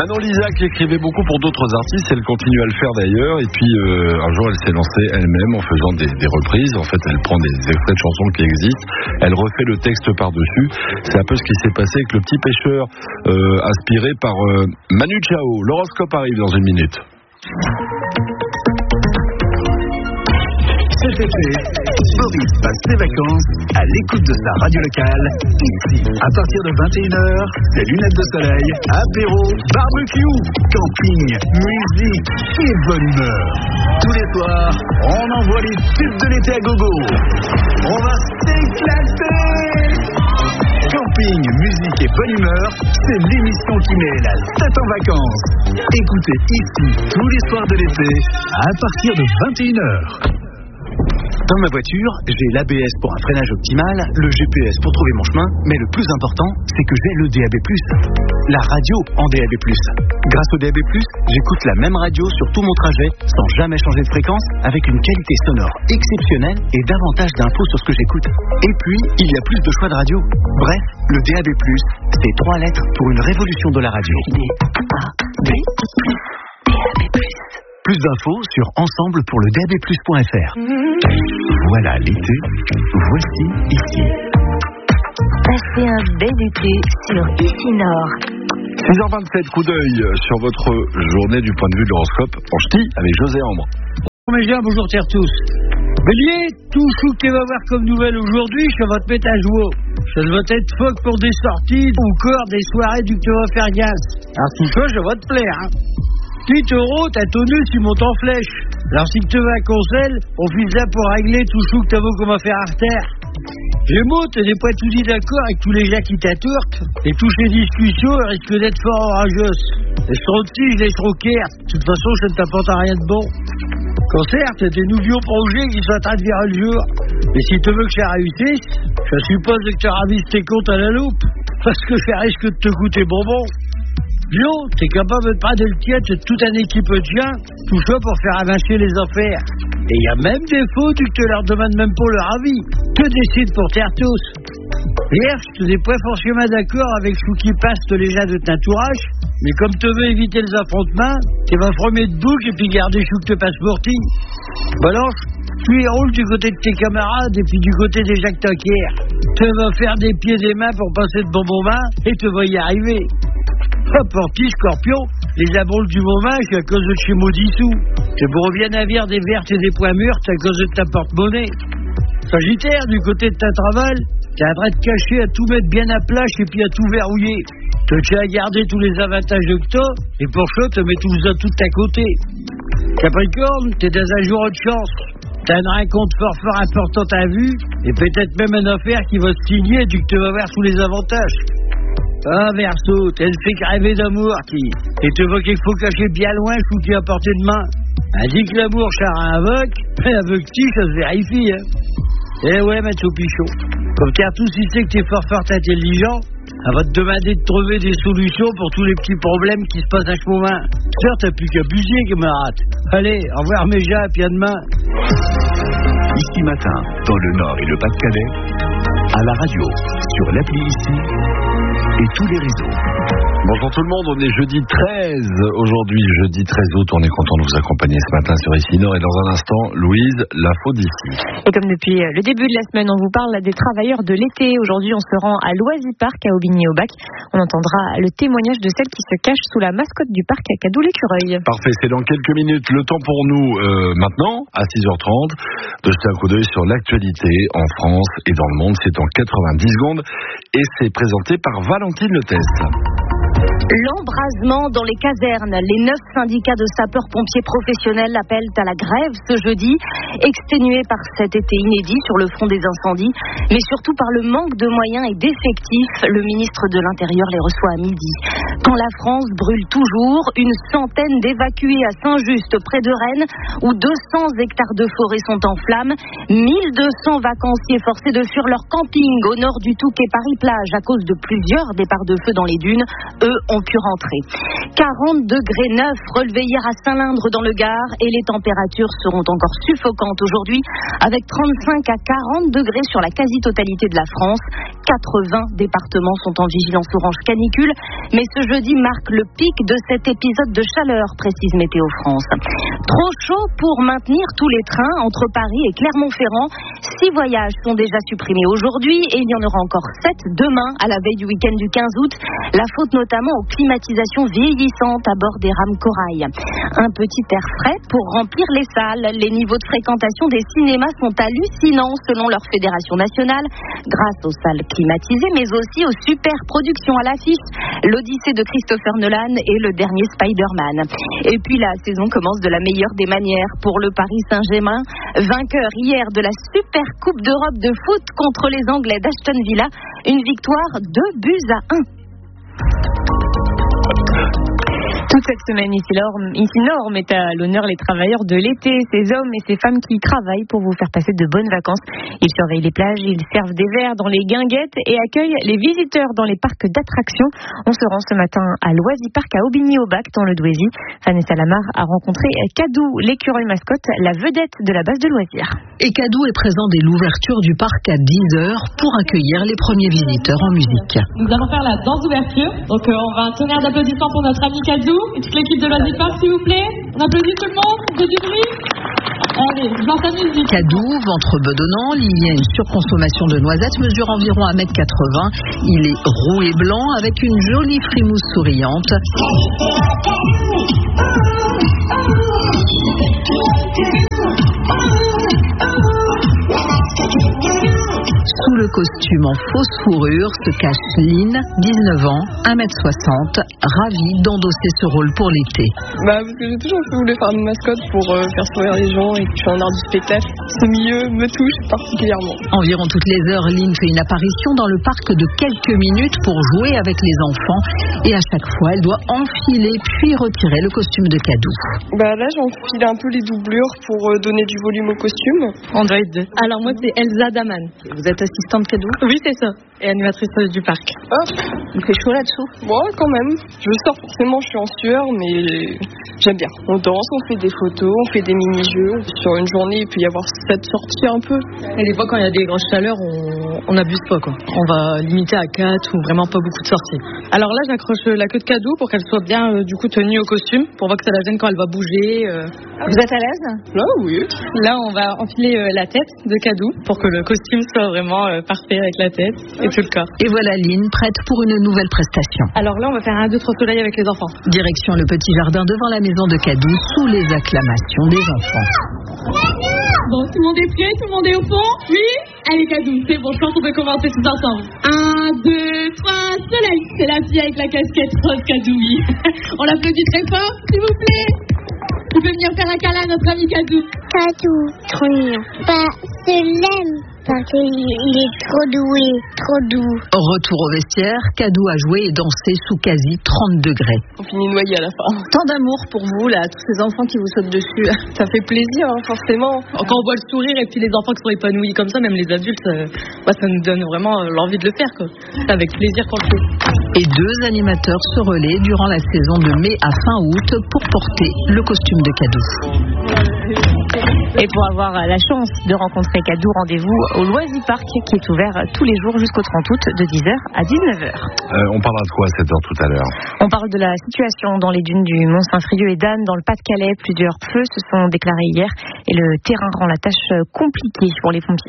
Manon Lisa qui écrivait beaucoup pour d'autres artistes, elle continue à le faire d'ailleurs. Et puis un jour elle s'est lancée elle-même en faisant des reprises. En fait elle prend des extraits de chansons qui existent, elle refait le texte par-dessus. C'est un peu ce qui s'est passé avec Le Petit Pêcheur, inspiré par Manu Chao. L'horoscope arrive dans une minute. Cet été, Boris passe ses vacances à l'écoute de sa radio locale, ici. À partir de 21h, des lunettes de soleil, apéro, barbecue, camping, musique et bonne humeur. Tous les soirs, on envoie les tubes de l'été à gogo. On va s'éclater. Camping, musique et bonne humeur, c'est l'émission qui met la tête en vacances. Écoutez ici tous les soirs de l'été à partir de 21h. Dans ma voiture, j'ai l'ABS pour un freinage optimal, le GPS pour trouver mon chemin, mais le plus important, c'est que j'ai le DAB+, la radio en DAB+. Grâce au DAB+, j'écoute la même radio sur tout mon trajet, sans jamais changer de fréquence, avec une qualité sonore exceptionnelle et davantage d'infos sur ce que j'écoute. Et puis, il y a plus de choix de radio. Bref, le DAB+, c'est 3 lettres pour une révolution de la radio. DAB+. Plus d'infos sur ensemblepourledabplus.fr. Voilà l'été, voici ici. Passez un bel été sur Ici Nord. 6h27, coup d'œil sur votre journée du point de vue de l'horoscope en ch'ti avec José Ambre. Bonjour tous. Bélier, tout chou que tu vas voir comme nouvelle aujourd'hui, je vais te mettre à jouer. Ça va être fuck pour des sorties ou encore des soirées du que tu vas faire gaz. Alors tout ça, je vais te plaire. 8 €, ta tonneuse, tu montes en flèche. Alors si tu veux un conseil, on file ça pour régler tout chou que t'as vu comment faire à terre. Gémeaux, t'es pas tout dit d'accord avec tous les gens qui t'attourent. Et toutes ces discussions risquent d'être fort orageuses. Les strontis, je les troquère. De toute façon, je ne t'apporte à rien de bon. Cancer, t'as des nouveaux projets qui sont en train de virer le jour. Et si tu veux que ça réussisse, je suppose que tu ravisses tes comptes à la loupe. Parce que ça risque de te coûter bonbon. Lion, t'es capable de prendre le tien de toute une équipe de gens, tout ça pour faire avancer les affaires. Et il y a même des faux que tu leur demandes même pas leur avis. Tu décides pour taire tous. Vierge, tu n'es pas forcément d'accord avec ce qui passe les gens de ton entourage, mais comme tu veux éviter les affrontements, tu vas former de bouc et puis garder chou que tu passes pour ti. Balance, tu y roules du côté de tes camarades et puis du côté des gens que t'acquiers. Tu vas faire des pieds et des mains pour passer de bon moment et tu vas y arriver. Pour qui, Scorpion, les abroules du moment, c'est à cause de chez Maudissou. C'est pour bien navire des vertes et des points mûrs, c'est à cause de ta porte-monnaie. Sagittaire, du côté de ta travail, t'es en train de cacher à tout mettre bien à plat et puis à tout verrouiller. Tu tiens à garder tous les avantages que t'as, et pour ça, tu mets tout ça tout à côté. Capricorne, t'es dans un jour de chance. T'as une rencontre fort importante à vue, et peut-être même une affaire qui va se signer, du que tu vas voir tous les avantages. Ah, Verseau, t'as une fille rêver d'amour et tu vois qu'il faut cacher bien loin ce qui est à portée de main. Elle dit que l'amour char invoque, mais aveugle-ti, ça se vérifie, hein. Eh ouais, Mathieu Pichot. Comme t'es tous ici que t'es fort intelligent, elle va te demander de trouver des solutions pour tous les petits problèmes qui se passent à ce moment. Certes, t'as plus qu'à buser, camarade. Allez, au revoir mes gens, puis à demain. Ici matin, dans le Nord et le Pas-de-Calais, à la radio, sur l'appli ici et tous les réseaux. Bonjour tout le monde, on est jeudi 13 aujourd'hui, jeudi 13 août, on est content de vous accompagner ce matin sur Ici Nord et dans un instant, Louise, l'info d'ici. Et comme depuis le début de la semaine, on vous parle des travailleurs de l'été. Aujourd'hui, on se rend à Loisy-Parc à Aubigny-au-Bac. On entendra le témoignage de celle qui se cache sous la mascotte du parc à Cadoux-l'Écureuil. Parfait, c'est dans quelques minutes. Le temps pour nous maintenant, à 6h30, de jeter un coup d'œil sur l'actualité en France et dans le monde. C'est en 90 secondes et c'est présenté par Valentine Leteste. L'embrasement dans les casernes. Les 9 syndicats de sapeurs-pompiers professionnels appellent à la grève ce jeudi, exténués par cet été inédit sur le front des incendies, mais surtout par le manque de moyens et d'effectifs. Le ministre de l'Intérieur les reçoit à midi. Quand la France brûle toujours, une centaine d'évacués à Saint-Just, près de Rennes, où 200 hectares de forêt sont en flammes, 1200 vacanciers forcés de fuir leur camping au nord du Touquet Paris-Plage à cause de plusieurs départs de feu dans les dunes. eux, ont pu rentrer. 40 degrés neufs relevés hier à Saint-Lindre dans le Gard et les températures seront encore suffocantes aujourd'hui avec 35 à 40 degrés sur la quasi-totalité de la France. 80 départements sont en vigilance orange canicule, mais ce jeudi marque le pic de cet épisode de chaleur, précise Météo France. Trop chaud pour maintenir tous les trains entre Paris et Clermont-Ferrand. 6 voyages sont déjà supprimés aujourd'hui et il y en aura encore 7 demain à la veille du week-end du 15 août. La faute notamment aux climatisations vieillissantes à bord des rames Corail. Un petit air frais pour remplir les salles. Les niveaux de fréquentation des cinémas sont hallucinants selon leur fédération nationale, grâce aux salles climatisées, mais aussi aux super productions à l'affiche. L'Odyssée de Christopher Nolan et le dernier Spider-Man. Et puis la saison commence de la meilleure des manières pour le Paris Saint-Germain, vainqueur hier de la Super Coupe d'Europe de foot contre les Anglais d'Aston Villa. Une victoire 2-1. Toute cette semaine, ici Norme est à l'honneur les travailleurs de l'été, ces hommes et ces femmes qui travaillent pour vous faire passer de bonnes vacances. Ils surveillent les plages, ils servent des verres dans les guinguettes et accueillent les visiteurs dans les parcs d'attractions. On se rend ce matin à l'Oisipark à Aubigny-au-Bac dans le Douaisis. Vanessa Lamar a rencontré Kadou, l'écureuil mascotte, la vedette de la base de loisirs. Et Kadou est présent dès l'ouverture du parc à 10h pour accueillir les premiers visiteurs en musique. Nous allons faire la danse d'ouverture. Donc on va un tonnerre d'applaudissements pour notre ami Kadou. Et toute l'équipe de l'Oisipark, s'il vous plaît. On applaudit tout le monde, on fait du bruit. Allez, je lance la musique. Kadou, ventre bedonnant, lié à une surconsommation de noisettes, mesure environ 1m80. Il est roux et blanc avec une jolie frimousse souriante. Sous le costume en fausse fourrure se cache Lynn, 19 ans, 1m60, ravie d'endosser ce rôle pour l'été. Parce que j'ai toujours voulu faire une mascotte pour faire sourire les gens et que je suis en art du spectacle. Ce milieu me touche particulièrement. Environ toutes les heures, Lynn fait une apparition dans le parc de quelques minutes pour jouer avec les enfants et à chaque fois, elle doit enfiler puis retirer le costume de Kadou. Là, j'enfile un peu les doublures pour donner du volume au costume. On doit être deux. Alors moi, c'est Elsa Daman. Vous êtes assistante Kadou? Oui, c'est ça. Et animatrice du parc. Il fait chaud là-dessous? Quand même. Je sors forcément, je suis en sueur, mais j'aime bien. On danse, on fait des photos, on fait des mini-jeux. Sur une journée, il peut y avoir 7 sorties un peu. Et des fois, quand il y a des grosses chaleurs, on n'abuse pas, quoi. On va limiter à 4 ou vraiment pas beaucoup de sorties. Alors là, j'accroche la queue de Kadou pour qu'elle soit bien, tenue au costume, pour voir que ça la gêne quand elle va bouger. Vous êtes à l'aise? Là, oui. Là, on va enfiler la tête de Kadou pour que le costume soit vraiment parfait avec la tête et tout le corps. Et voilà Lynn, prête pour une nouvelle prestation. Alors là, on va faire un 2-3 soleil avec les enfants. Direction le petit jardin devant la maison de Kadou, sous les acclamations des enfants. Bon, tout le monde est prêt? Tout le monde est au fond? Oui? Allez Kadou, c'est bon, je pense qu'on peut commencer tous ensemble. 1, 2, 3, soleil. C'est la fille avec la casquette rose Kadou, oui. On l'applaudit très fort, s'il vous plaît. Vous pouvez venir faire un câlin à notre ami Kadou. Kadou, trop mignon. Je l'aime parce qu'il est trop doué, trop doux. Retour au vestiaire, Kadou a joué et dansé sous quasi 30 degrés. On finit noyé à la fin. Tant d'amour pour vous, là, tous ces enfants qui vous sautent dessus. Ça fait plaisir, forcément. Quand on voit le sourire et puis les enfants qui sont épanouis comme ça, même les adultes, ça nous donne vraiment l'envie de le faire, quoi. C'est avec plaisir qu'on le fait. Et 2 animateurs se relaient durant la saison de mai à fin août pour porter le costume de Kadou. Et pour avoir la chance de rencontrer Kadou, rendez-vous au Loisipark qui est ouvert tous les jours jusqu'au 30 août de 10h à 19h. On parlera de quoi à 7h tout à l'heure? On parle de la situation dans les dunes du Mont-Saint-Frieux et d'Anne dans le Pas-de-Calais. Plusieurs feux se sont déclarés hier et le terrain rend la tâche compliquée pour les pompiers.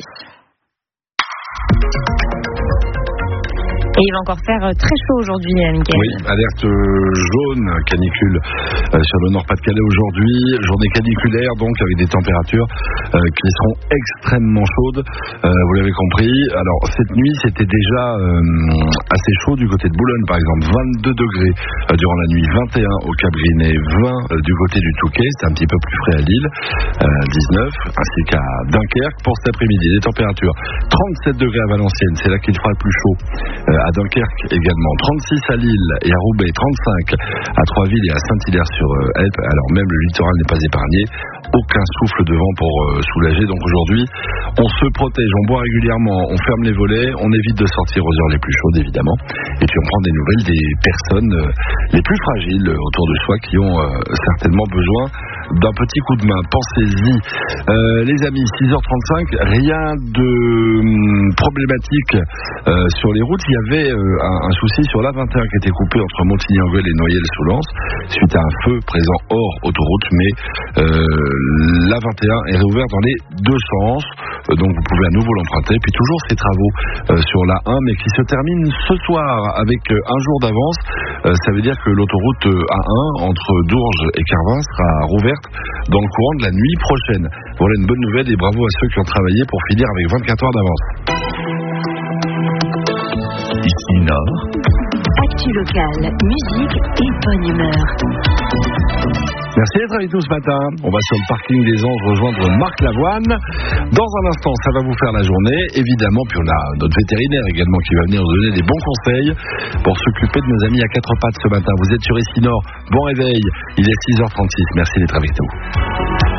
Et il va encore faire très chaud aujourd'hui, Mickaël. Oui, alerte jaune, canicule sur le Nord-Pas-de-Calais aujourd'hui. Journée caniculaire, donc, avec des températures qui seront extrêmement chaudes. Vous l'avez compris. Alors, cette nuit, c'était déjà assez chaud du côté de Boulogne, par exemple. 22 degrés durant la nuit, 21 au Cap-Grinet, 20 du côté du Touquet. C'est un petit peu plus frais à Lille, 19, ainsi qu'à Dunkerque. Pour cet après-midi, les températures 37 degrés à Valenciennes, c'est là qu'il fera le plus chaud. à Dunkerque également, 36 à Lille et à Roubaix, 35 à Troisville et à Saint-Hilaire-sur-Elbe. Alors même le littoral n'est pas épargné, aucun souffle de vent pour soulager. Donc aujourd'hui, on se protège, on boit régulièrement, on ferme les volets, on évite de sortir aux heures les plus chaudes évidemment, et puis on prend des nouvelles des personnes les plus fragiles autour de soi qui ont certainement besoin d'un petit coup de main. Pensez-y. Les amis, 6h35, rien de problématique sur les routes. Il y avait un souci sur l'A21 qui était coupé entre Montigny-en-Gueule et Noyelles-sous-Lens suite à un feu présent hors autoroute, mais l'A21 est réouvert dans les deux sens, donc vous pouvez à nouveau l'emprunter. Puis toujours ces travaux sur l'A1, mais qui se terminent ce soir avec un jour d'avance. Ça veut dire que l'autoroute A1 entre Dourges et Carvin sera rouverte dans le courant de la nuit prochaine. Voilà une bonne nouvelle et bravo à ceux qui ont travaillé pour finir avec 24 heures d'avance. Ici Nord. Actu locale, musique et bonne humeur. Merci d'être avec nous ce matin. On va sur le parking des Anges rejoindre Marc Lavoine. Dans un instant, ça va vous faire la journée, évidemment. Puis on a notre vétérinaire également qui va venir nous donner des bons conseils pour s'occuper de nos amis à quatre pattes ce matin. Vous êtes sur Ici Nord. Bon réveil. Il est 6h36. Merci d'être avec nous.